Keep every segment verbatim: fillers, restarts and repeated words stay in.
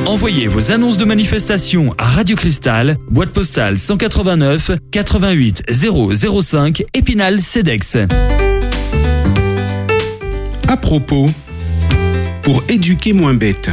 Envoyez vos annonces de manifestation à Radio Cristal, boîte postale cent quatre-vingt-neuf quatre-vingt-huit zéro zéro cinq, Épinal, Cedex. À propos, pour éduquer moins bête.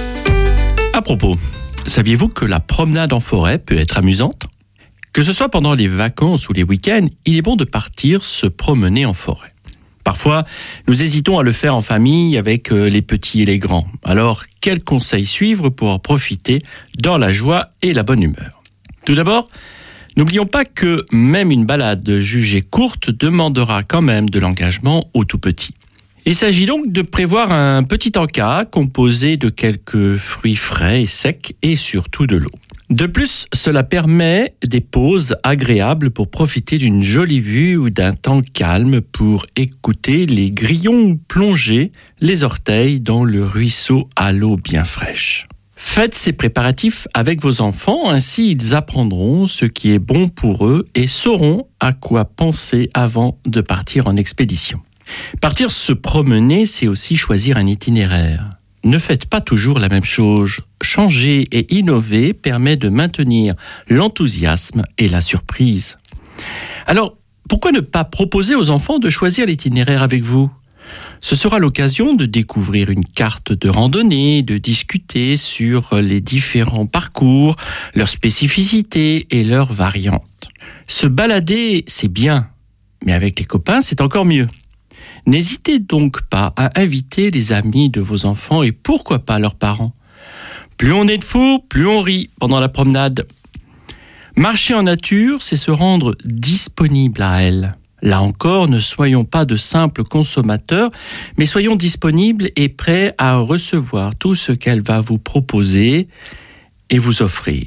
À propos, saviez-vous que la promenade en forêt peut être amusante ? Que ce soit pendant les vacances ou les week-ends, il est bon de partir se promener en forêt. Parfois, nous hésitons à le faire en famille avec les petits et les grands. Alors, quels conseils suivre pour en profiter dans la joie et la bonne humeur ? Tout d'abord, n'oublions pas que même une balade jugée courte demandera quand même de l'engagement au tout petit. Il s'agit donc de prévoir un petit encas composé de quelques fruits frais et secs et surtout de l'eau. De plus, cela permet des pauses agréables pour profiter d'une jolie vue ou d'un temps calme pour écouter les grillons plonger les orteils dans le ruisseau à l'eau bien fraîche. Faites ces préparatifs avec vos enfants, ainsi ils apprendront ce qui est bon pour eux et sauront à quoi penser avant de partir en expédition. Partir se promener, c'est aussi choisir un itinéraire. Ne faites pas toujours la même chose. Changer et innover permet de maintenir l'enthousiasme et la surprise. Alors, pourquoi ne pas proposer aux enfants de choisir l'itinéraire avec vous ? Ce sera l'occasion de découvrir une carte de randonnée, de discuter sur les différents parcours, leurs spécificités et leurs variantes. Se balader, c'est bien, mais avec les copains, c'est encore mieux. N'hésitez donc pas à inviter les amis de vos enfants et pourquoi pas leurs parents. Plus on est de fous, plus on rit pendant la promenade. Marcher en nature, c'est se rendre disponible à elle. Là encore, ne soyons pas de simples consommateurs, mais soyons disponibles et prêts à recevoir tout ce qu'elle va vous proposer et vous offrir.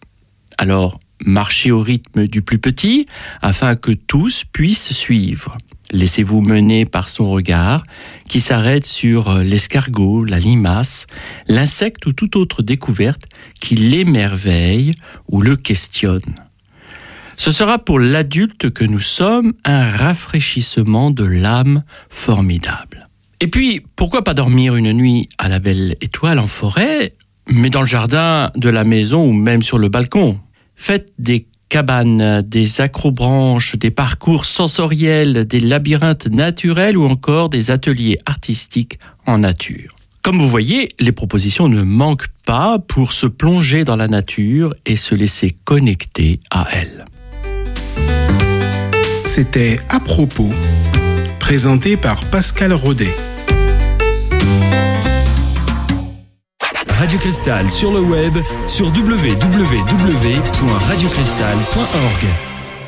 Alors, marchez au rythme du plus petit afin que tous puissent suivre. Laissez-vous mener par son regard qui s'arrête sur l'escargot, la limace, l'insecte ou toute autre découverte qui l'émerveille ou le questionne. Ce sera pour l'adulte que nous sommes un rafraîchissement de l'âme formidable. Et puis, pourquoi pas dormir une nuit à la belle étoile en forêt, mais dans le jardin de la maison ou même sur le balcon ? Faites des cabanes, des acrobranches, des parcours sensoriels, des labyrinthes naturels ou encore des ateliers artistiques en nature. Comme vous voyez, les propositions ne manquent pas pour se plonger dans la nature et se laisser connecter à elle. C'était À propos, présenté par Pascal Rodet. Radio Cristal sur le web sur w w w point radio cristal point org.